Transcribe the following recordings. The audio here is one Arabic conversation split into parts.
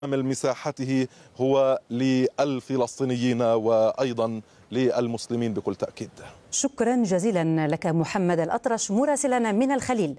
كامل مساحته هو للفلسطينيين وأيضا للمسلمين بكل تأكيد. شكرا جزيلا لك محمد الأطرش مراسلنا من الخليل.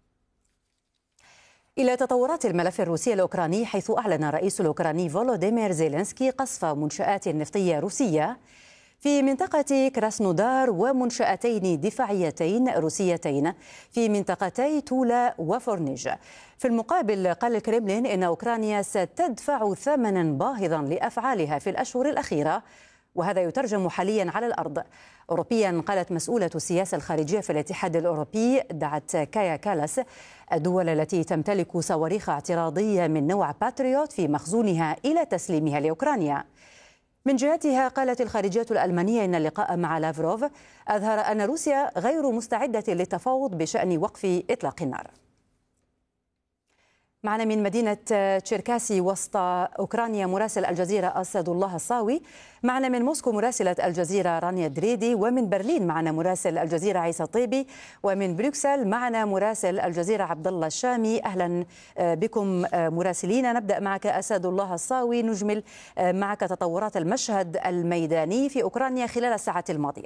إلى تطورات الملف الروسي الأوكراني، حيث أعلن الرئيس الأوكراني فولوديمير زيلينسكي قصف منشآت نفطية روسية في منطقة كراسنودار ومنشأتين دفاعيتين روسيتين في منطقتي تولا وفورنيج. في المقابل قال الكرملين إن أوكرانيا ستدفع ثمنا باهظا لأفعالها في الأشهر الأخيرة، وهذا يترجم حاليا على الأرض. أوروبيا قالت مسؤولة السياسة الخارجية في الاتحاد الأوروبي دعت كايا كالاس الدول التي تمتلك صواريخ اعتراضية من نوع باتريوت في مخزونها إلى تسليمها لأوكرانيا. من جهتها قالت الخارجية الألمانية إن اللقاء مع لافروف أظهر أن روسيا غير مستعدة للتفاوض بشأن وقف إطلاق النار. معنا من مدينة تشيركاسي وسط أوكرانيا مراسل الجزيرة أسد الله الصاوي، معنا من موسكو مراسلة الجزيرة رانيا دريدي، ومن برلين معنا مراسل الجزيرة عيسى طيبي، ومن بروكسل معنا مراسل الجزيرة عبد الله الشامي. أهلا بكم مراسلين. نبدأ معك أسد الله الصاوي، نجمل معك تطورات المشهد الميداني في أوكرانيا خلال الساعات الماضية.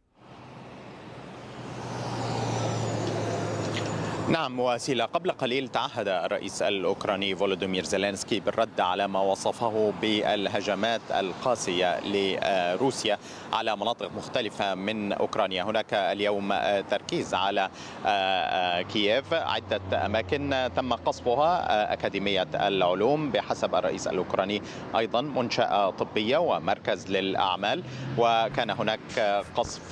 نعم وسيلة، قبل قليل تعهد الرئيس الأوكراني فولوديمير زيلينسكي بالرد على ما وصفه بالهجمات القاسية لروسيا على مناطق مختلفة من أوكرانيا. هناك اليوم تركيز على كييف، عدة أماكن تم قصفها، أكاديمية العلوم بحسب الرئيس الأوكراني، أيضا منشأة طبية ومركز للأعمال، وكان هناك قصف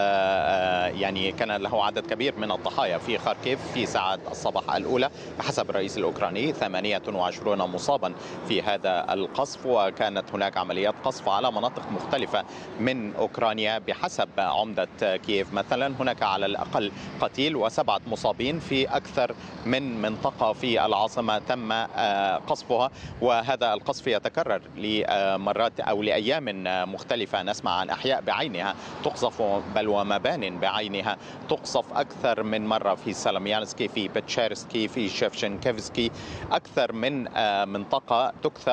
يعني كان له عدد كبير من الضحايا في خاركيف في ساعات الصباح الأولى بحسب الرئيس الأوكراني. 28 مصابا في هذا القصف، وكانت هناك عمليات قصف على مناطق مختلفة من أوكرانيا بحسب عمدة كييف. مثلا هناك على الأقل قتيل و7 مصابين في أكثر من منطقة في العاصمة تم قصفها، وهذا القصف يتكرر لمرات أو لأيام مختلفة. نسمع عن أحياء بعينها تقصف، بل ومبان بعينها تقصف أكثر من مرة في سلاميانسكي، في بتشيرسكي، في شيفشنكيفسكي. أكثر من منطقة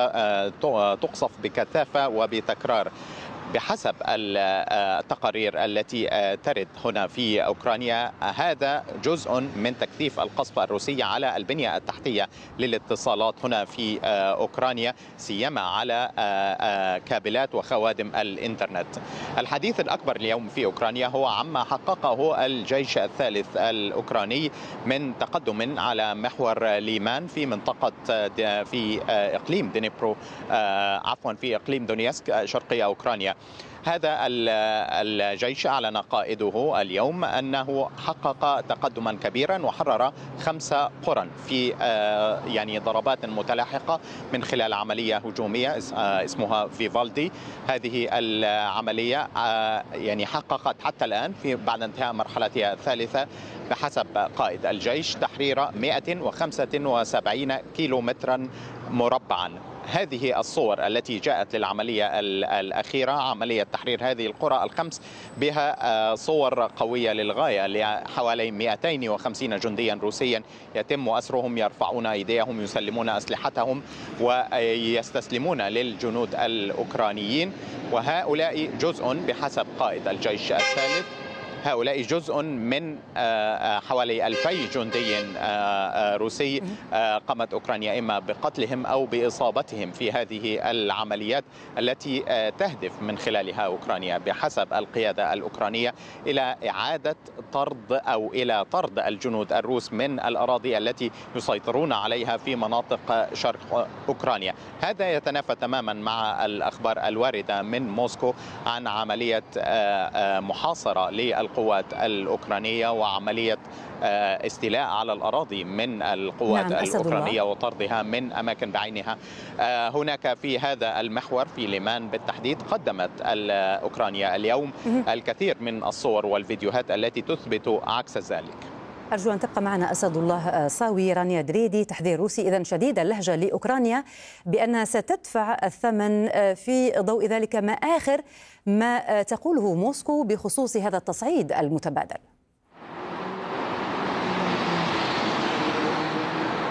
تقصف بكثافة وبتكرار بحسب التقارير التي ترد هنا في أوكرانيا. هذا جزء من تكثيف القصف الروسي على البنية التحتية للاتصالات هنا في أوكرانيا، سيما على كابلات وخوادم الإنترنت. الحديث الأكبر اليوم في أوكرانيا هو عما حققه الجيش الثالث الأوكراني من تقدم على محور ليمان في منطقة في إقليم دنيبرو، في إقليم دونيسك شرقي أوكرانيا. هذا الجيش أعلن قائده اليوم أنه حقق تقدما كبيرا وحرر 5 قرى في يعني ضربات متلاحقة من خلال عملية هجومية اسمها فيفالدي. هذه العملية يعني حققت حتى الآن بعد انتهاء مرحلتها الثالثة بحسب قائد الجيش تحرير 175 كيلومترا مربعا. هذه الصور التي جاءت للعملية الأخيرة، عملية تحرير هذه القرى ال5، بها صور قوية للغاية لحوالي 250 جنديا روسيا يتم أسرهم، يرفعون أيديهم، يسلمون أسلحتهم ويستسلمون للجنود الأوكرانيين. وهؤلاء جزء بحسب قائد الجيش الثالث، هؤلاء جزء من حوالي 2000 جندي روسي قامت أوكرانيا إما بقتلهم أو بإصابتهم في هذه العمليات التي تهدف من خلالها أوكرانيا بحسب القيادة الأوكرانية إلى إعادة طرد أو إلى طرد الجنود الروس من الأراضي التي يسيطرون عليها في مناطق شرق أوكرانيا. هذا يتنافى تماما مع الأخبار الواردة من موسكو عن عملية محاصرة للقوات الأوكرانية وعملية استيلاء على الأراضي من القوات الأوكرانية وطردها من أماكن بعينها. هناك في هذا المحور في ليمان بالتحديد قدمت أوكرانيا اليوم الكثير من الصور والفيديوهات التي تثبت عكس ذلك. أرجو أن تبقى معنا أسد الله صاوي. رانيا دريدي، تحذير روسي إذن شديد اللهجة لأوكرانيا بأنها ستدفع الثمن في ضوء ذلك ما آخر ما تقوله موسكو بخصوص هذا التصعيد المتبادل. نعم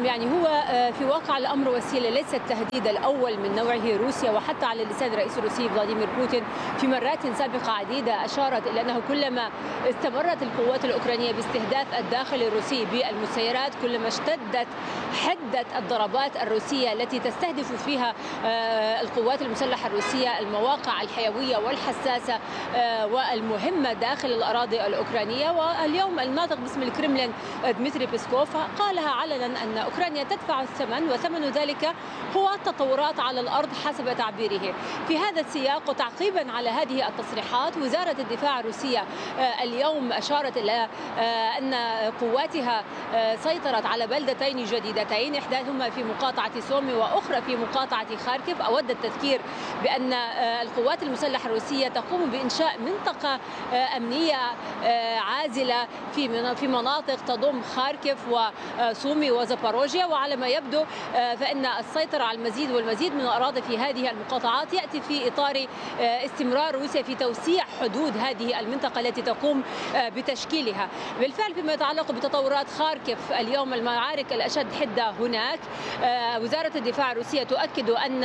نعم، يعني هو في واقع الأمر وسيلة، ليس التهديد الأول من نوعه. روسيا وحتى على لسان الرئيس الروسي فلاديمير بوتين في مرات سابقة عديدة أشارت إلى أنه كلما استمرت القوات الأوكرانية باستهداف الداخل الروسي بالمسيرات كلما اشتدت حدة الضربات الروسية التي تستهدف فيها القوات المسلحة الروسية المواقع الحيوية والحساسة والمهمة داخل الأراضي الأوكرانية. واليوم الناطق باسم الكرملين ديمتري بيسكوف قالها علنا أن أوكرانيا تدفع الثمن، وثمن ذلك هو التطورات على الأرض حسب تعبيره. في هذا السياق وتعقيبا على هذه التصريحات، وزارة الدفاع الروسية اليوم أشارت إلى أن قواتها سيطرت على بلدتين جديدتين، إحداهما في مقاطعة سومي وأخرى في مقاطعة خاركيف. أود التذكير بأن القوات المسلحة الروسية تقوم بإنشاء منطقة أمنية عازلة في مناطق تضم خاركيف وسومي وزاباروجيا، وعلى ما يبدو فإن السيطرة على المزيد والمزيد من الأراضي في هذه المقاطعات يأتي في إطار استمرار روسيا في توسيع حدود هذه المنطقة التي تقوم بتشكيلها. بالفعل فيما يتعلق بتطورات خاركيف اليوم المعارك الأشد حدة هناك، وزارة الدفاع الروسية تؤكد أن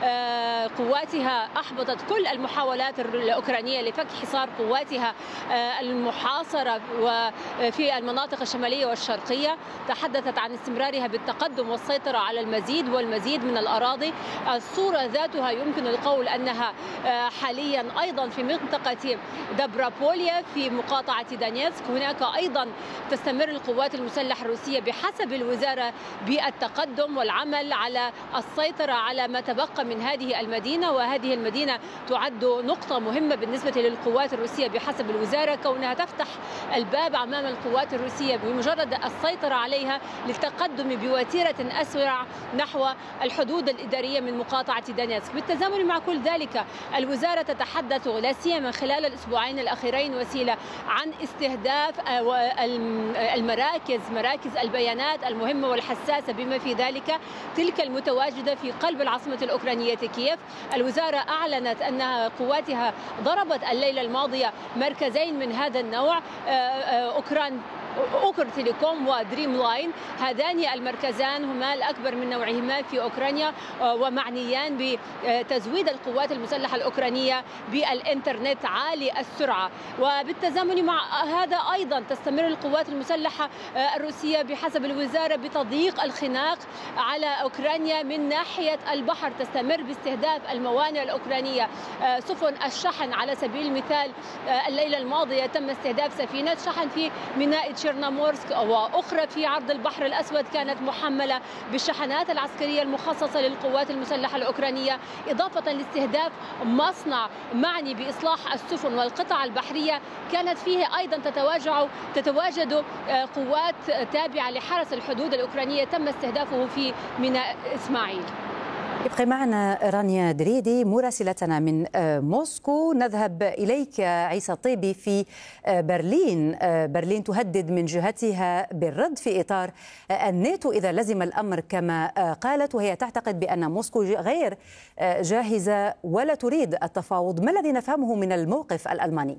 قواتها أحبطت كل المحاولات الأوكرانية لفك حصار قواتها المحاصرة وفي المناطق الشمالية والشرقية. تحدثت عن استمرارها بالتقدم والسيطرة على المزيد والمزيد من الأراضي. الصورة ذاتها يمكن القول أنها حاليا أيضا في منطقة دبرابوليا في مقاطعة دانيتسك. هناك أيضا تستمر القوات المسلحة الروسية بحسب الوزارة بالتقدم والعمل على السيطرة على ما تبقى من هذه المدينة، وهذه المدينة تعد نقطة مهمة بالنسبة للقوات الروسية بحسب الوزارة، كونها تفتح الباب أمام القوات الروسية بمجرد السيطرة عليها للتقدم بوتيرة أسرع نحو الحدود الإدارية من مقاطعة دانيتسك. بالتزامن مع كل ذلك الوزارة تتحدث لا سيما خلال الأسبوعين الأخيرين وسيلة عن استهداف مراكز البيانات المهمة والحساسة، بما في ذلك تلك المتواجدة في قلب العاصمة الأوكرانية كييف. الوزارة أعلنت أن قواتها ضربت الليلة الماضية مركزين من هذا النوع، أوكر تيليكوم ودريم لاين. هذان المركزان هما الأكبر من نوعهما في أوكرانيا ومعنيان بتزويد القوات المسلحة الأوكرانية بالإنترنت عالي السرعة. وبالتزامن مع هذا أيضا تستمر القوات المسلحة الروسية بحسب الوزارة بتضييق الخناق على أوكرانيا من ناحية البحر. تستمر باستهداف الموانئ الأوكرانية، سفن الشحن. على سبيل المثال الليلة الماضية تم استهداف سفينة شحن في ميناء تشيرنامورسك، وأخرى في عرض البحر الأسود كانت محملة بالشحنات العسكرية المخصصة للقوات المسلحة الأوكرانية، إضافة لاستهداف مصنع معني بإصلاح السفن والقطع البحرية كانت فيه أيضا تتواجد قوات تابعة لحرس الحدود الأوكرانية تم استهدافه في ميناء إسماعيل. ابقي معنا رانيا دريدي مراسلتنا من موسكو. نذهب إليك عيسى الطيبي في برلين. برلين تهدد من جهتها بالرد في إطار الناتو إذا لزم الأمر كما قالت، وهي تعتقد بأن موسكو غير جاهزة ولا تريد التفاوض. ما الذي نفهمه من الموقف الألماني؟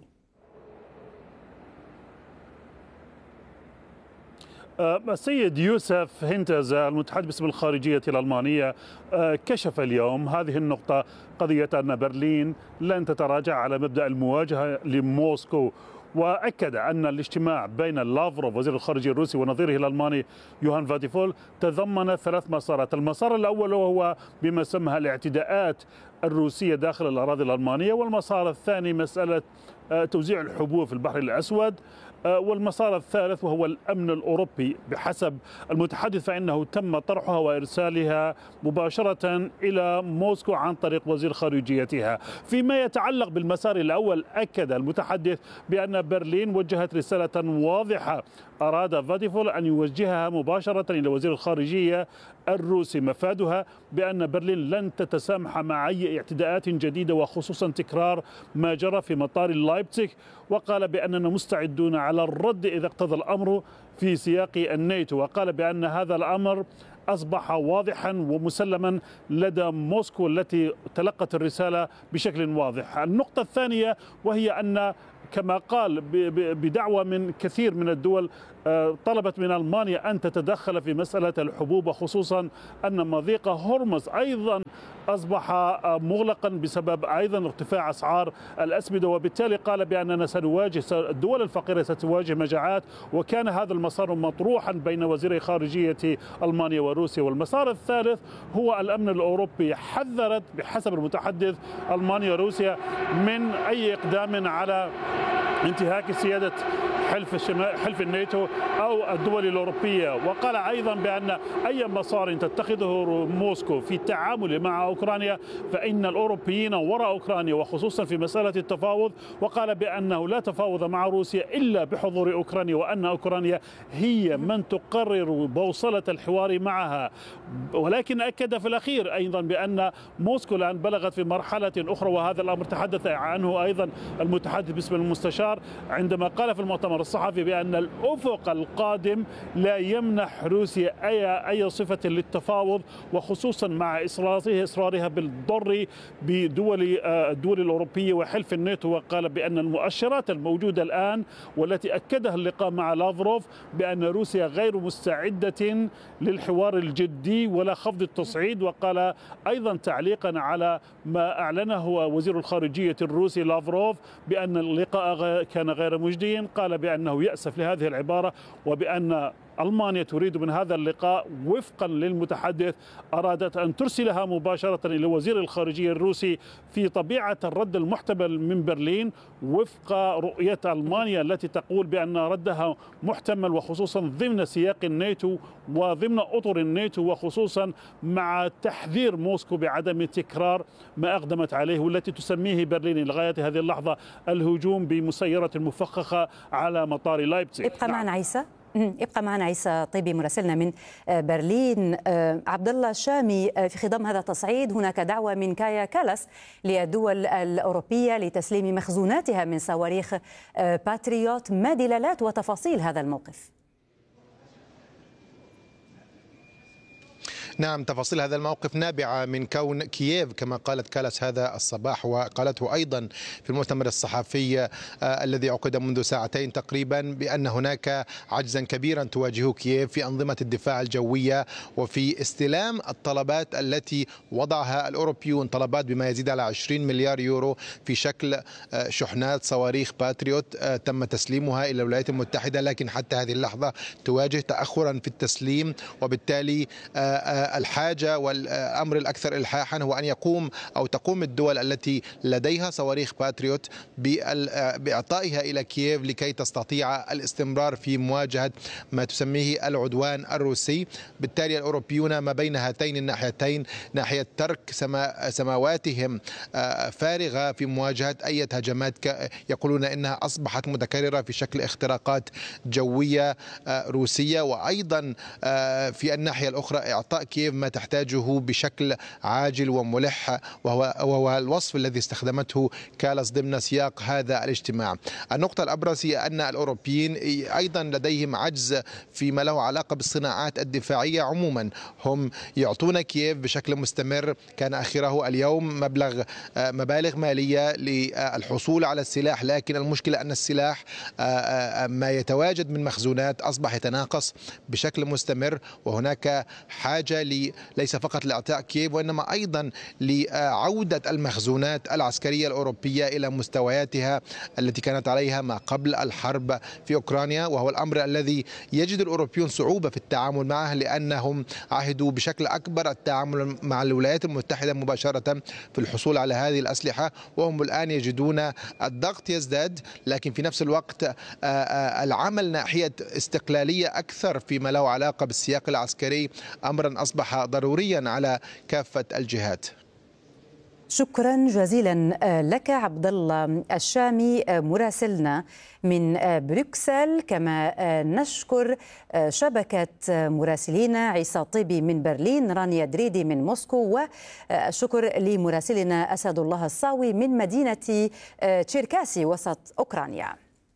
السيد يوسف هنتز المتحدث باسم الخارجية الألمانية كشف اليوم هذه النقطة، قضية أن برلين لن تتراجع على مبدأ المواجهة لموسكو، وأكد أن الاجتماع بين لافروف وزير الخارجية الروسي ونظيره الألماني يوهان فاديفول تضمن 3 مسارات. المسار الأول وهو بما سمها الاعتداءات الروسية داخل الأراضي الألمانية، والمسار الثاني مسألة توزيع الحبوب في البحر الأسود، والمسار الثالث وهو الأمن الأوروبي. بحسب المتحدث فإنه تم طرحها وإرسالها مباشرة إلى موسكو عن طريق وزير خارجيتها. فيما يتعلق بالمسار الأول، أكد المتحدث بأن برلين وجهت رسالة واضحة أراد فاديفول أن يوجهها مباشرة إلى وزير الخارجية الروسي، مفادها بأن برلين لن تتسامح مع أي اعتداءات جديدة وخصوصا تكرار ما جرى في مطار لايبزيغ، وقال بأننا مستعدون على الرد إذا اقتضى الأمر في سياق الناتو، وقال بأن هذا الأمر أصبح واضحا ومسلما لدى موسكو التي تلقت الرسالة بشكل واضح. النقطة الثانية وهي أن كما قال بدعوى من كثير من الدول طلبت من ألمانيا أن تتدخل في مسألة الحبوب، وخصوصا أن مضيق هرمز أيضا أصبح مغلقا بسبب أيضا ارتفاع أسعار الأسمدة، وبالتالي قال بأننا سنواجه الدول الفقيرة ستواجه مجاعات. وكان هذا المسار مطروحا بين وزيري خارجية ألمانيا وروسيا. والمسار الثالث هو الأمن الأوروبي. حذرت بحسب المتحدث ألمانيا وروسيا من أي إقدام على انتهاك سيادة حلف الناتو أو الدول الأوروبية. وقال أيضا بأن أي مسار تتخذه موسكو في التعامل مع أوكرانيا فإن الأوروبيين وراء أوكرانيا، وخصوصا في مسألة التفاوض. وقال بأنه لا تفاوض مع روسيا إلا بحضور أوكرانيا، وأن أوكرانيا هي من تقرر بوصلة الحوار معها. ولكن أكد في الأخير أيضا بأن موسكو الآن بلغت في مرحلة أخرى، وهذا الأمر تحدث عنه أيضا المتحدث باسم المستشار عندما قال في المؤتمر الصحفي بأن الأفق القادم لا يمنح روسيا أي صفة للتفاوض، وخصوصا مع إصرارها بالضر الدول الأوروبية وحلف الناتو. وقال بأن المؤشرات الموجودة الآن والتي أكدها اللقاء مع لافروف بأن روسيا غير مستعدة للحوار الجدي ولا خفض التصعيد. وقال أيضا تعليقا على ما أعلنه وزير الخارجية الروسي لافروف بأن اللقاء كان غير مجدي، قال بأنه يأسف لهذه العبارة، وبأن ألمانيا تريد من هذا اللقاء وفقا للمتحدث أرادت أن ترسلها مباشرة إلى وزير الخارجية الروسي في طبيعة الرد المحتمل من برلين وفق رؤية ألمانيا التي تقول بأن ردها محتمل، وخصوصا ضمن سياق الناتو وضمن أطر الناتو، وخصوصا مع تحذير موسكو بعدم تكرار ما أقدمت عليه والتي تسميه برلين لغاية هذه اللحظة الهجوم بمسيرة مفخخة على مطار لايبزيغ. ابقى معنا عيسى طيبي مراسلنا من برلين. عبد الله الشامي، في خضم هذا التصعيد هناك دعوة من كايا كالاس للدول الأوروبية لتسليم مخزوناتها من صواريخ باتريوت. ما دلالات وتفاصيل هذا الموقف؟ نعم، تفاصيل هذا الموقف نابعة من كون كييف كما قالت كالاس هذا الصباح، وقالته أيضا في المؤتمر الصحفي الذي عقد منذ ساعتين تقريبا، بأن هناك عجزا كبيرا تواجهه كييف في أنظمة الدفاع الجوية وفي استلام الطلبات التي وضعها الأوروبيون، طلبات بما يزيد على 20 مليار يورو في شكل شحنات صواريخ باتريوت تم تسليمها إلى الولايات المتحدة، لكن حتى هذه اللحظة تواجه تأخرا في التسليم. وبالتالي الحاجة والأمر الأكثر إلحاحا هو أن تقوم الدول التي لديها صواريخ باتريوت بإعطائها إلى كييف لكي تستطيع الاستمرار في مواجهة ما تسميه العدوان الروسي. بالتالي الأوروبيون ما بين هاتين الناحيتين، ناحية ترك سماواتهم فارغة في مواجهة أي هجمات يقولون إنها أصبحت متكررة في شكل اختراقات جوية روسية، وأيضا في الناحية الأخرى إعطاء كييف ما تحتاجه بشكل عاجل وملح، وهو الوصف الذي استخدمته كالاس ضمن سياق هذا الاجتماع. النقطة الأبرز هي أن الأوروبيين أيضا لديهم عجز فيما له علاقة بالصناعات الدفاعية عموما. هم يعطون كييف بشكل مستمر، كان آخره اليوم مبالغ مالية للحصول على السلاح، لكن المشكلة أن السلاح ما يتواجد من مخزونات أصبح يتناقص بشكل مستمر، وهناك حاجة ليس فقط لإعطاء كييف وإنما أيضا لعودة المخزونات العسكرية الأوروبية إلى مستوياتها التي كانت عليها ما قبل الحرب في أوكرانيا، وهو الأمر الذي يجد الأوروبيون صعوبة في التعامل معه، لأنهم عهدوا بشكل أكبر التعامل مع الولايات المتحدة مباشرة في الحصول على هذه الأسلحة، وهم الآن يجدون الضغط يزداد، لكن في نفس الوقت العمل ناحية استقلالية أكثر فيما له علاقة بالسياق العسكري أمرا أصبح ضروريا على كافة الجهات. شكرا جزيلا لك عبد الله الشامي مراسلنا من بروكسل. كما نشكر شبكة مراسلينا عيسى طيبي من برلين، رانيا دريدي من موسكو، والشكر لمراسلنا أسد الله الصاوي من مدينة تشيركاسي وسط أوكرانيا.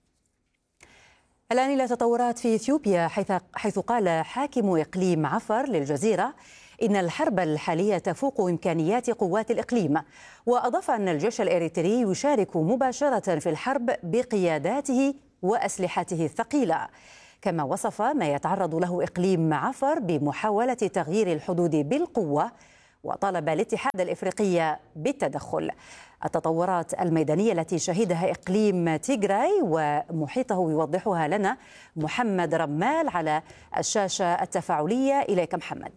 الآن إلى تطورات في إثيوبيا، حيث قال حاكم إقليم عفر للجزيرة إن الحرب الحالية تفوق إمكانيات قوات الإقليم، وأضاف أن الجيش الإريتري يشارك مباشرة في الحرب بقياداته وأسلحته الثقيلة. كما وصف ما يتعرض له إقليم عفر بمحاولة تغيير الحدود بالقوة، وطالب الاتحاد الإفريقي بالتدخل. التطورات الميدانية التي شهدها إقليم تيغراي ومحيطه يوضحها لنا محمد رمال على الشاشة التفاعلية. إليك محمد.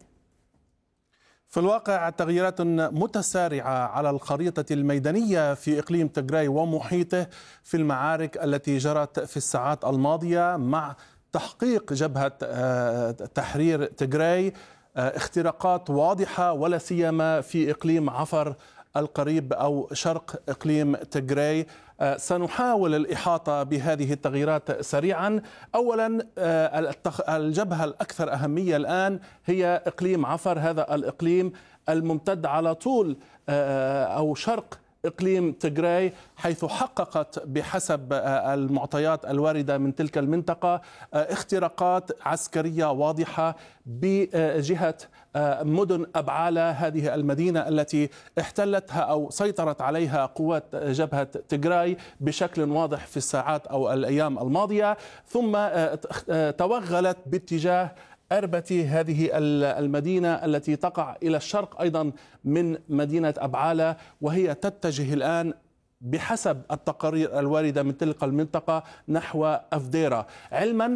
في الواقع تغييرات متسارعة على الخريطة الميدانية في إقليم تيغراي ومحيطه في المعارك التي جرت في الساعات الماضية مع تحقيق جبهة تحرير تيغراي اختراقات واضحة، ولا سيما في إقليم عفر القريب أو شرق إقليم تيغراي. سنحاول الإحاطة بهذه التغييرات سريعا. أولا الجبهة الأكثر أهمية الآن هي إقليم عفر، هذا الإقليم الممتد على طول أو شرق إقليم تيغراي، حيث حققت بحسب المعطيات الواردة من تلك المنطقة اختراقات عسكرية واضحة بجهة مدن أبعالة، هذه المدينة التي احتلتها أو سيطرت عليها قوات جبهة تيغراي بشكل واضح في الساعات أو الأيام الماضية، ثم توغلت باتجاه أربتي، هذه المدينة التي تقع إلى الشرق أيضا من مدينة أبعالة، وهي تتجه الآن بحسب التقارير الواردة من تلك المنطقة نحو أفديرا، علما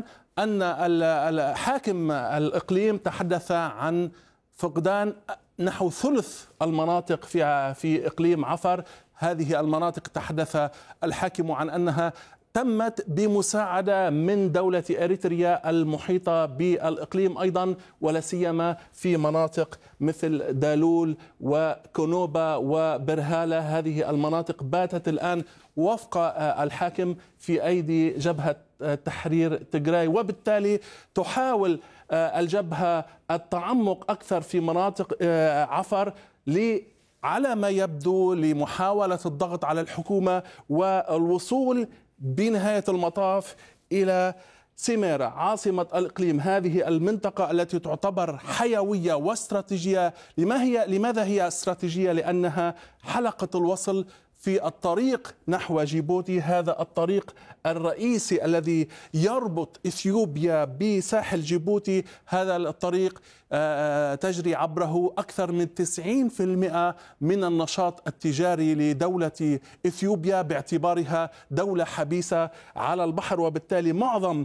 أن حاكم الإقليم تحدث عن فقدان نحو ثلث المناطق في إقليم عفر. هذه المناطق تحدث الحاكم عن أنها تمت بمساعدة من دولة إريتريا المحيطة بالإقليم أيضا، ولا سيما في مناطق مثل دالول وكونوبا وبرهالة. هذه المناطق باتت الآن وفق الحاكم في أيدي جبهة تحرير تيغراي، وبالتالي تحاول الجبهة التعمق أكثر في مناطق عفر على ما يبدو لمحاولة الضغط على الحكومة والوصول بنهاية المطاف إلى سيميرا عاصمة الإقليم، هذه المنطقة التي تعتبر حيوية واستراتيجية. لماذا هي استراتيجية؟ لأنها حلقة الوصل في الطريق نحو جيبوتي، هذا الطريق الرئيسي الذي يربط إثيوبيا بساحل جيبوتي. هذا الطريق تجري عبره أكثر من 90% من النشاط التجاري لدولة إثيوبيا باعتبارها دولة حبيسة على البحر، وبالتالي معظم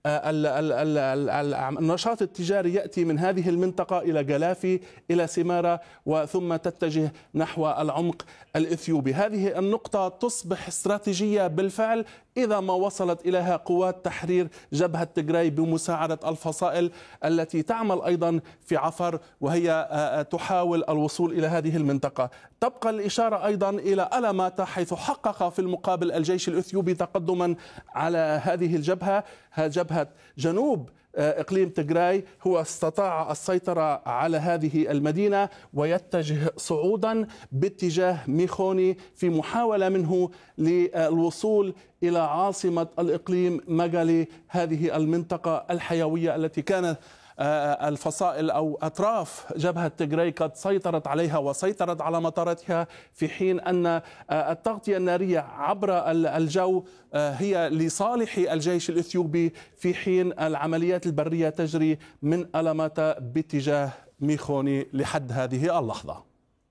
النشاط التجاري يأتي من هذه المنطقة إلى جلافي إلى سمارة وثم تتجه نحو العمق الإثيوبي. هذه النقطة تصبح استراتيجية بالفعل إذا ما وصلت إليها قوات تحرير جبهة تيغراي بمساعدة الفصائل التي تعمل أيضا في عفر، وهي تحاول الوصول إلى هذه المنطقة. تبقى الإشارة أيضا إلى ألماتا، حيث حقق في المقابل الجيش الإثيوبي تقدما على هذه الجبهة، جبهة جنوب إقليم تيغراي. هو استطاع السيطرة على هذه المدينة ويتجه صعودا باتجاه ميخوني في محاولة منه للوصول إلى عاصمة الإقليم ماغالي، هذه المنطقة الحيوية التي كانت الفصائل أو أطراف جبهة تيغراي قد سيطرت عليها وسيطرت على مطاراتها، في حين أن التغطية النارية عبر الجو هي لصالح الجيش الإثيوبي، في حين العمليات البرية تجري من ألماتا باتجاه ميخوني لحد هذه اللحظة.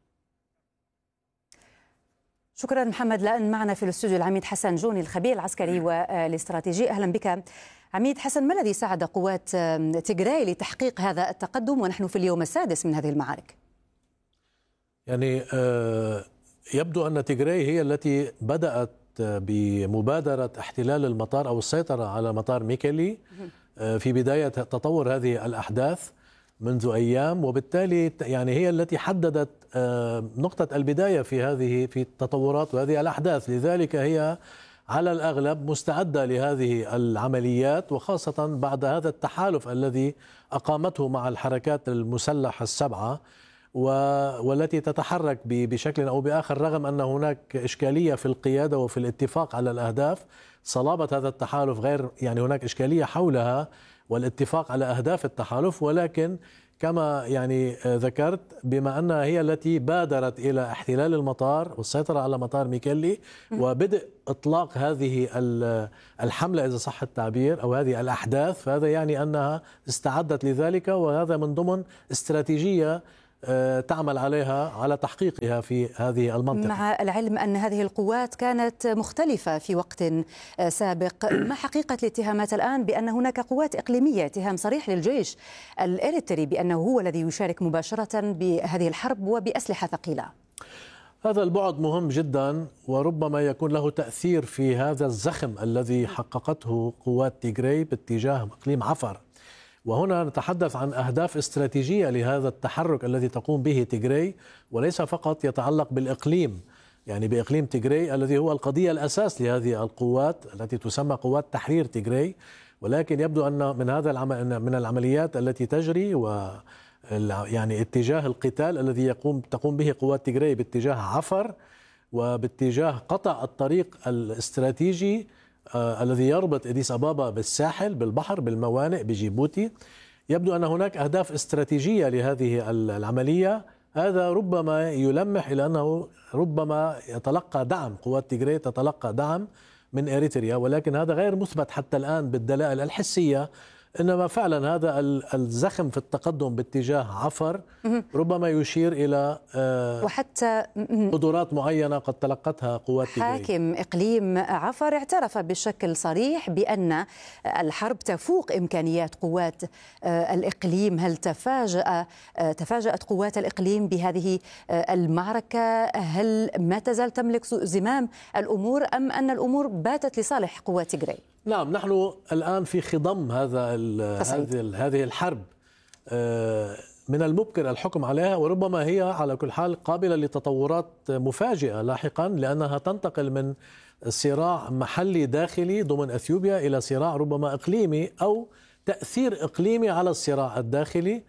شكرا محمد. الآن معنا في الاستوديو العميد حسن جوني الخبير العسكري والاستراتيجي. أهلا بك عميد حسن. ما الذي ساعد قوات تيغراي لتحقيق هذا التقدم ونحن في اليوم السادس من هذه المعارك؟ يعني يبدو أن تيغراي هي التي بدأت بمبادرة احتلال المطار أو السيطرة على مطار ميكيلي في بداية تطور هذه الأحداث منذ أيام، وبالتالي يعني هي التي حددت نقطة البداية في التطورات وهذه الأحداث. لذلك هي على الأغلب مستعدة لهذه العمليات، وخاصة بعد هذا التحالف الذي أقامته مع الحركات المسلحة السبعة والتي تتحرك بشكل أو بآخر، رغم أن هناك إشكالية في القيادة وفي الاتفاق على الأهداف. صلابة هذا التحالف غير، يعني هناك إشكالية حولها والاتفاق على أهداف التحالف، ولكن كما يعني ذكرت، بما أنها هي التي بادرت إلى احتلال المطار والسيطرة على مطار ميكيلي وبدء إطلاق هذه الحملة إذا صح التعبير أو هذه الأحداث، فهذا يعني أنها استعدت لذلك، وهذا من ضمن استراتيجية تعمل عليها على تحقيقها في هذه المنطقة. مع العلم أن هذه القوات كانت مختلفة في وقت سابق، ما حقيقة الاتهامات الآن بأن هناك قوات إقليمية، اتهام صريح للجيش الإريتري بأنه هو الذي يشارك مباشرة بهذه الحرب وبأسلحة ثقيلة؟ هذا البعد مهم جدا، وربما يكون له تأثير في هذا الزخم الذي حققته قوات تيغراي باتجاه إقليم عفر. وهنا نتحدث عن أهداف استراتيجية لهذا التحرك الذي تقوم به تيغراي، وليس فقط يتعلق بالإقليم، يعني بإقليم تيغراي الذي هو القضية الأساس لهذه القوات التي تسمى قوات تحرير تيغراي، ولكن يبدو أن من العمليات التي تجري يعني اتجاه القتال الذي تقوم به قوات تيغراي باتجاه عفر وباتجاه قطع الطريق الاستراتيجي الذي يربط أديس أبابا بالساحل، بالبحر، بالموانئ، بجيبوتي. يبدو أن هناك أهداف استراتيجية لهذه العملية. هذا ربما يلمح إلى أنه ربما يتلقى دعم، قوات تيغراي تتلقى دعم من إريتريا، ولكن هذا غير مثبت حتى الآن بالدلائل الحسية. إنما فعلا هذا الزخم في التقدم باتجاه عفر ربما يشير إلى وحتى قدرات معينة قد تلقتها قوات تيغراي. حاكم إقليم عفر اعترف بشكل صريح بأن الحرب تفوق إمكانيات قوات الإقليم. هل تفاجأت قوات الإقليم بهذه المعركة؟ هل ما تزال تملك زمام الأمور أم أن الأمور باتت لصالح قوات تيغراي؟ نعم، نحن الآن في خضم هذه الحرب. من الممكن الحكم عليها، وربما هي على كل حال قابلة لتطورات مفاجئة لاحقا، لأنها تنتقل من صراع محلي داخلي ضمن أثيوبيا إلى صراع ربما إقليمي أو تأثير إقليمي على الصراع الداخلي.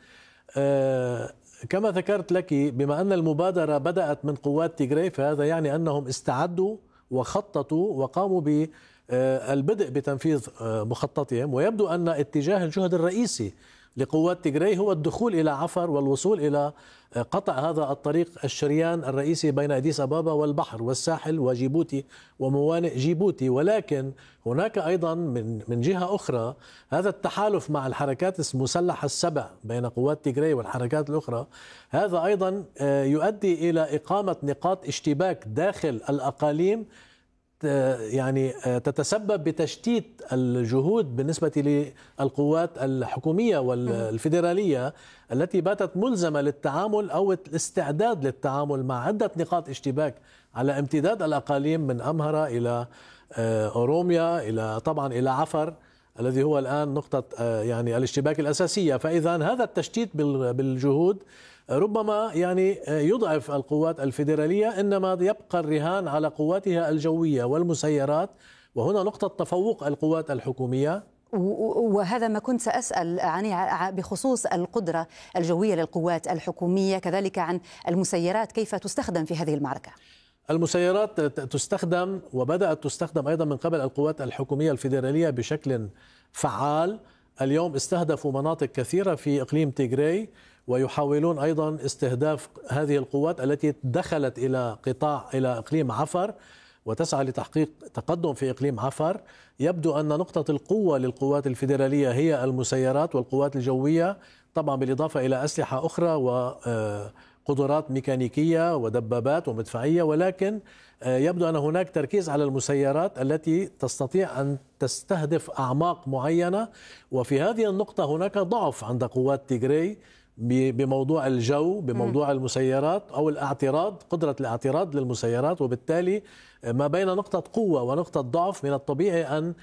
كما ذكرت لك، بما أن المبادرة بدأت من قوات تيغراي، فهذا يعني أنهم استعدوا وخططوا وقاموا بالبدء بتنفيذ مخططهم. ويبدو أن اتجاه الجهد الرئيسي لقوات تيغراي هو الدخول إلى عفر والوصول إلى قطع هذا الطريق الشريان الرئيسي بين أديس أبابا والبحر والساحل وجيبوتي وموانئ جيبوتي. ولكن هناك أيضا من جهة أخرى هذا التحالف مع الحركات المسلحة السبع بين قوات تيغراي والحركات الأخرى، هذا أيضا يؤدي إلى إقامة نقاط اشتباك داخل الأقاليم، يعني تتسبب بتشتيت الجهود بالنسبة للقوات الحكومية والفيدرالية التي باتت ملزمة للتعامل أو الاستعداد للتعامل مع عدة نقاط اشتباك على امتداد الأقاليم من أمهرة إلى أوروميا طبعا إلى عفر الذي هو الآن نقطة يعني الاشتباك الأساسية. فإذا هذا التشتيت بالجهود ربما يعني يضعف القوات الفيدرالية، إنما يبقى الرهان على قواتها الجوية والمسيرات، وهنا نقطة تفوق القوات الحكومية. وهذا ما كنت سأسأل عنه بخصوص القدرة الجوية للقوات الحكومية، كذلك عن المسيرات كيف تستخدم في هذه المعركة. المسيرات تستخدم وبدأت تستخدم أيضا من قبل القوات الحكومية الفيدرالية بشكل فعال. اليوم استهدفوا مناطق كثيرة في إقليم تيغراي، ويحاولون أيضا استهداف هذه القوات التي دخلت إلى إقليم عفر وتسعى لتحقيق تقدم في إقليم عفر. يبدو أن نقطة القوة للقوات الفيدرالية هي المسيرات والقوات الجوية، طبعا بالإضافة إلى أسلحة أخرى وقدرات ميكانيكية ودبابات ومدفعية، ولكن يبدو أن هناك تركيز على المسيرات التي تستطيع أن تستهدف أعماق معينة. وفي هذه النقطة هناك ضعف عند قوات تيغراي بموضوع الجو، بموضوع المسيرات أو الاعتراض، قدرة الاعتراض للمسيرات. وبالتالي ما بين نقطة قوة ونقطة ضعف من الطبيعي أن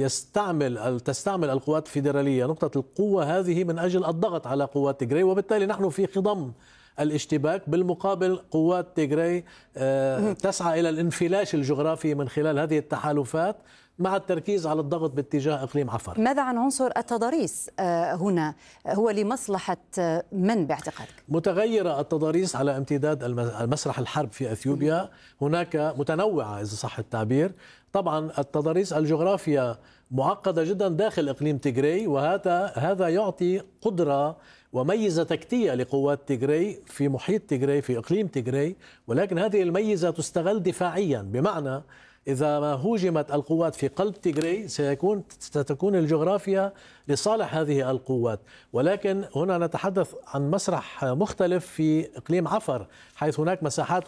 تستعمل القوات الفيدرالية نقطة القوة هذه من أجل الضغط على قوات تيغراي، وبالتالي نحن في خضم الاشتباك. بالمقابل قوات تيغراي تسعى إلى الانفلاش الجغرافي من خلال هذه التحالفات مع التركيز على الضغط باتجاه إقليم عفر. ماذا عن عنصر التضاريس هنا؟ هو لمصلحة من باعتقادك؟ متغيرة التضاريس على امتداد المسرح الحرب في أثيوبيا، هناك متنوعة إذا صح التعبير. طبعا التضاريس الجغرافية معقدة جدا داخل إقليم تيغراي، وهذا يعطي قدرة وميزة تكتية لقوات تيغراي في محيط تيغراي في إقليم تيغراي، ولكن هذه الميزة تستغل دفاعيا، بمعنى إذا ما هوجمت القوات في قلب تيغراي ستكون الجغرافيا لصالح هذه القوات. ولكن هنا نتحدث عن مسرح مختلف في إقليم عفر، حيث هناك مساحات